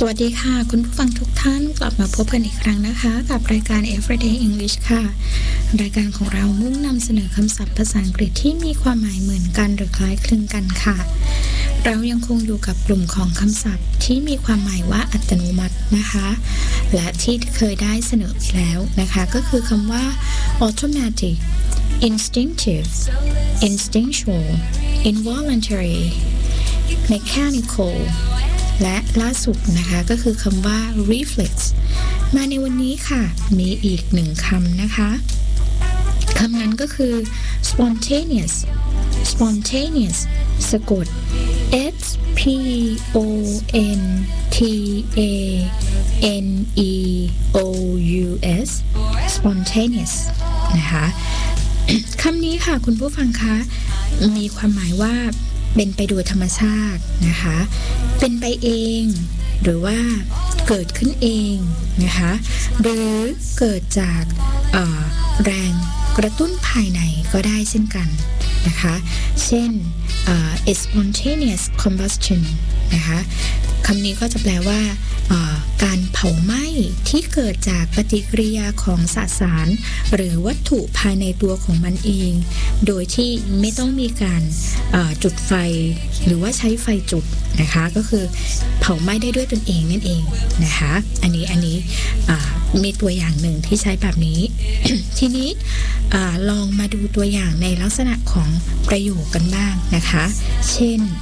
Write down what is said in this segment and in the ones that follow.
สวัสดีค่ะคุณผู้ฟังทุกท่านกลับมาพบกันอีกครั้งนะคะกับรายการ Everyday English ค่ะรายการของเรามุ่งนำเสนอคำศัพท์ภาษาอังกฤษที่มีความหมายเหมือนกันหรือคล้ายคลึงกันค่ะเรายังคงอยู่กับกลุ่มของคำศัพท์ที่มีความหมายว่าอัตโนมัตินะคะและที่เคยได้เสนอไปแล้วนะคะก็คือคำว่า automatic instinctive instinctual involuntary mechanicalและล่าสุดนะคะก็คือคำว่า reflex มาในวันนี้ค่ะมีอีกหนึ่งคำนะคะคำนั้นก็คือ spontaneous spontaneous สะกด S P O N T A N E O U S spontaneous นะคะคำนี้ค่ะคุณผู้ฟังคะมีความหมายว่าเป็นไปโดยธรรมชาตินะคะเป็นไปเองหรือว่าเกิดขึ้นเองนะคะหรือเกิดจากแรงกระตุ้นภายในก็ได้เช่นกันนะคะเช่นspontaneous combustion นะคะคำนี้ก็จะแปลว่าการเผาไหม้ที่เกิดจากปฏิกิริยาของสสารหรือวัตถุภายในตัวของมันเองโดยที่ไม่ต้องมีการจุดไฟหรือว่าใช้ไฟจุดนะคะก็คือเผาไหม้ได้ด้วยตนเองนั่นเองนะคะอันนี้มีตัวอย่างหนึ่งที่ใช้แบบนี้ ทีนี้ลองมาดูตัวอย่างในลักษณะของประโยคกันบ้างนะคะเช่น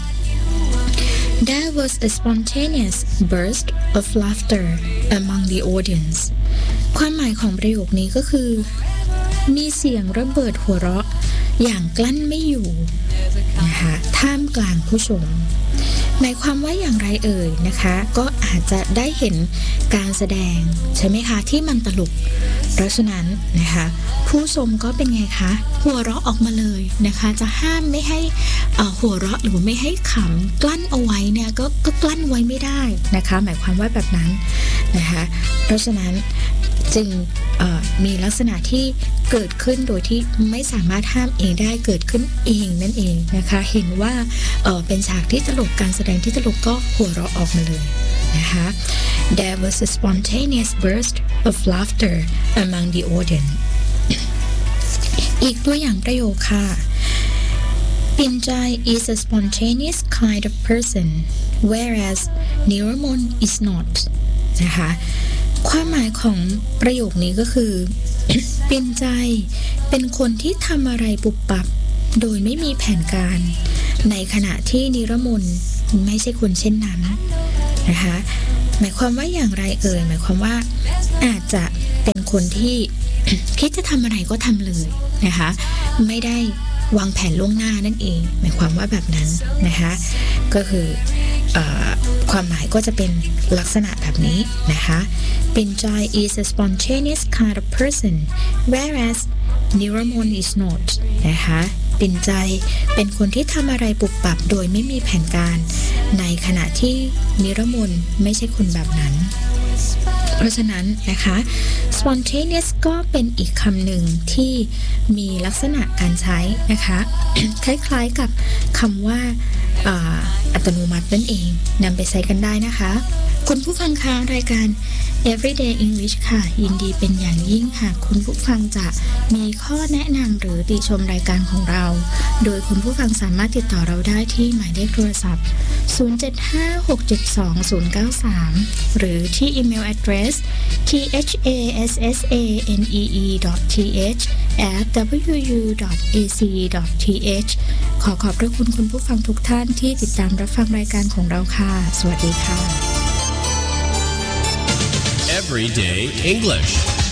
There was a spontaneous burst of laughter among the audience ความหมายของประโยคนี้ก็คือมีเสียงระเบิดหัวเราะอย่างกลั้นไม่อยู่นะคะท่ามกลางผู้ชมหมายความว่าอย่างไรเอ่ยนะคะก็อาจจะได้เห็นการแสดงใช่ไหมคะที่มันตลกเพราะฉะนั้นนะคะผู้ชมก็เป็นไงคะหัวเราะออกมาเลยนะคะจะห้ามไม่ให้หัวเราะหรือไม่ให้ขำกลั้นเอาไว้เนี่ยก็กลั้นไว้ไม่ได้นะคะหมายความว่าแบบนั้นนะคะเพราะฉะนั้นจึงมีลักษณะที่เกิดขึ้นโดยที่ไม่สามารถห้ามเองได้เกิดขึ้นเองนั่นเองนะคะเห็นว่าเป็นฉากที่ตลกการแสดงที่ตลกก็หัวเราะออกมาเลยนะคะ There was a spontaneous burst of laughter among the audience อีกตัวอย่างประโยคค่ะ Pinjai is a spontaneous kind of person whereas Niramon is not นะคะความหมายของประโยคนี้ก็คือ ปิ่นใจเป็นคนที่ทำอะไรปุบปับโดยไม่มีแผนการในขณะที่นิรมนไม่ใช่คนเช่นนั้นนะคะหมายความว่าอย่างไรเอ่ยหมายความว่าอาจจะเป็นคนที่ คิดจะทำอะไรก็ทำเลยนะคะไม่ได้วางแผนล่วงหน้านั่นเองหมายความว่าแบบนั้นนะคะก็คือความหมายก็จะเป็นลักษณะแบบนี้นะคะ Pinjai is a spontaneous kind of person whereas Niramon is not นะคะปิ่นใจเป็นคนที่ทำอะไรปุบปับโดยไม่มีแผนการในขณะที่นิรมนไม่ใช่คนแบบนั้นเพราะฉะนั้นนะคะ spontaneous ก็เป็นอีกคำหนึ่งที่มีลักษณะการใช้นะคะ คล้ายๆกับคำว่าอัตโนมัตินั่นเองนำไปใช้กันได้นะคะคุณผู้ฟังคะรายการ Everyday English ค่ะยินดีเป็นอย่างยิ่งหากคุณผู้ฟังจะมีข้อแนะนำหรือติชมรายการของเราโดยคุณผู้ฟังสามารถติดต่อเราได้ที่หมายเลขโทรศัพท์0756722093หรือที่อีเมล address thassanee@wu.ac.th ขอขอบพระคุณคุณผู้ฟังทุกท่านที่ติดตามรับฟังรายการของเราค่ะสวัสดีค่ะ Everyday English